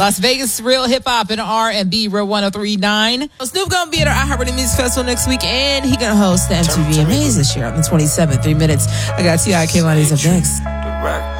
Las Vegas Real Hip Hop and R&B Real 103.9. Snoop gonna be at our iHeartRadio Music Festival next week, and he gonna host the MTV Amaze this year on the 27th. 3 minutes. I got T.I. Kehlani's up next.